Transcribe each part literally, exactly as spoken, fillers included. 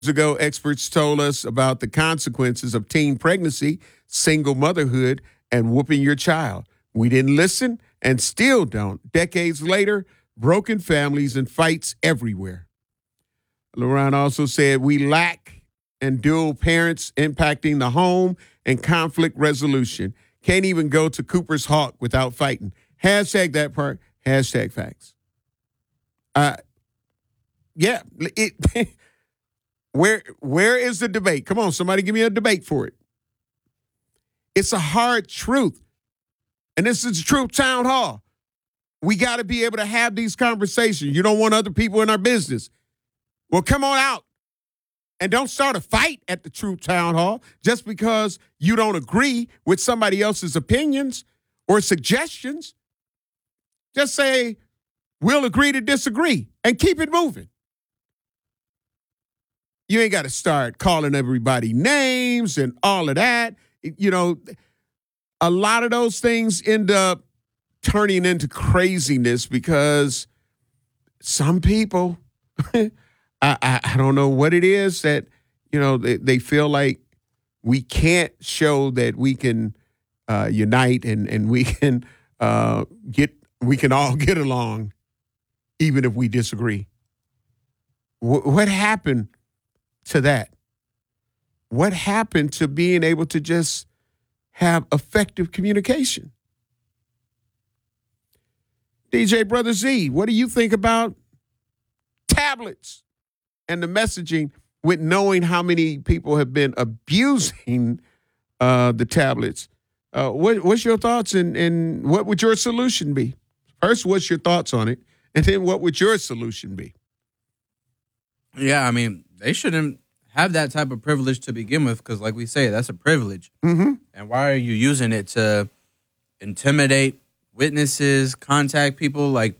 ago, experts told us about the consequences of teen pregnancy, single motherhood, and whooping your child. We didn't listen and still don't. Decades later, broken families and fights everywhere. LaRon also said we lack and dual parents impacting the home and conflict resolution. Can't even go to Cooper's Hawk without fighting. Hashtag that part. Hashtag facts. Uh, yeah. It, where where is the debate? Come on, somebody give me a debate for it. It's a hard truth. And this is Truth Town Hall. We got to be able to have these conversations. You don't want other people in our business. Well, come on out. And don't start a fight at the Truth Town Hall just because you don't agree with somebody else's opinions or suggestions. Just say, we'll agree to disagree and keep it moving. You ain't got to start calling everybody names and all of that. You know, a lot of those things end up turning into craziness because some people, I, I, I don't know what it is that, you know, they, they feel like we can't show that we can uh, unite and, and we can uh, get, we can all get along even if we disagree. W- what happened to that? What happened to being able to just have effective communication? D J Brother Z, what do you think about tablets and the messaging with knowing how many people have been abusing uh, the tablets? Uh, what, what's your thoughts and, and what would your solution be? First, what's your thoughts on it? And then what would your solution be? Yeah, I mean, they shouldn't have that type of privilege to begin with because, like we say, that's a privilege. Mm-hmm. And why are you using it to intimidate witnesses, contact people? Like,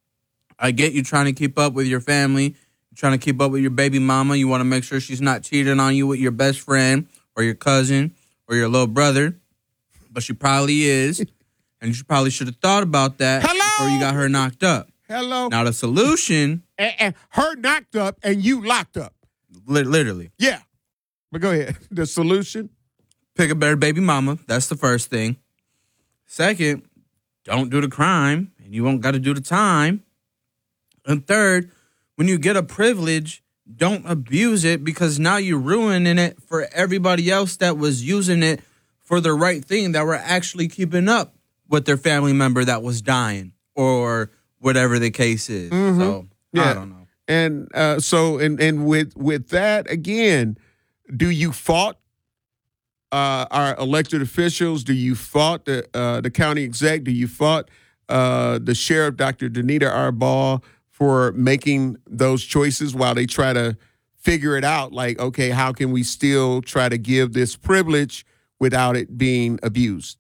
I get you trying to keep up with your family, you're trying to keep up with your baby mama. You want to make sure she's not cheating on you with your best friend or your cousin or your little brother, but she probably is. And you probably should have thought about that Hello? before you got her knocked up. Hello. Now, the solution... And, and her knocked up and you locked up. Li- literally. Yeah. But go ahead. The solution? Pick a better baby mama. That's the first thing. Second, don't do the crime, and you won't got to do the time. And third, when you get a privilege, don't abuse it because now you're ruining it for everybody else that was using it for the right thing, that were actually keeping up with their family member that was dying or whatever the case is. Mm-hmm. So, yeah. I don't know. And uh, so, and and with with that again, do you fault uh, our elected officials? Do you fault the uh, the county exec? Do you fault uh, the sheriff, Doctor Danita Arbaugh, for making those choices while they try to figure it out? Like, okay, how can we still try to give this privilege without it being abused?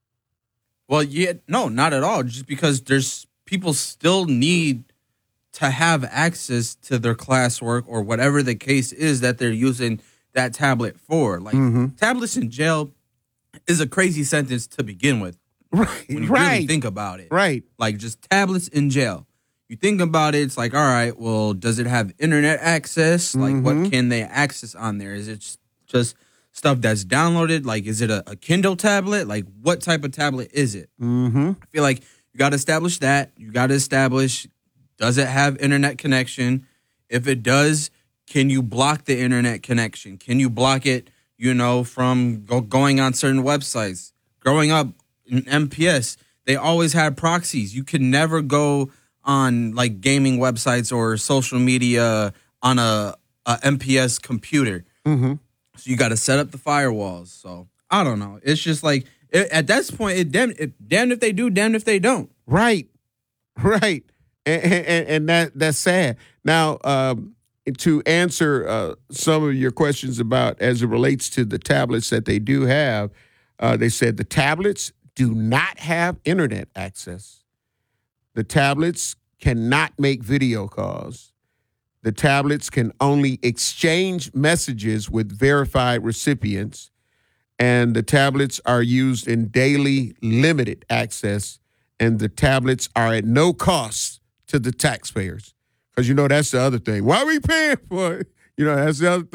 Well, yeah, no, not at all. Just because there's people still need to have access to their classwork or whatever the case is that they're using that tablet for. Like, mm-hmm. tablets in jail is a crazy sentence to begin with. Right, when you right. really think about it. Right. Like, just tablets in jail. You think about it, it's like, all right, well, does it have internet access? Like, mm-hmm. what can they access on there? Is it just, just stuff that's downloaded? Like, is it a, a Kindle tablet? Like, what type of tablet is it? Mm-hmm. I feel like you got to establish that. You got to establish, does it have internet connection? If it does, can you block the internet connection? Can you block it, you know, from go, going on certain websites? Growing up in M P S, they always had proxies. You could never go on, like, gaming websites or social media on a, a M P S computer. Mm-hmm. So you got to set up the firewalls. So, I don't know. It's just like, it, at that point, it damn, it, damned if they do, damned if they don't. Right, right. And, and, and that that's sad. Now, um, to answer uh, some of your questions about as it relates to the tablets that they do have, uh, they said the tablets do not have internet access. The tablets cannot make video calls. The tablets can only exchange messages with verified recipients. And the tablets are used in daily limited access. And the tablets are at no cost to the taxpayers. Because, you know, that's the other thing. Why are we paying for it? You know, that's the other thing.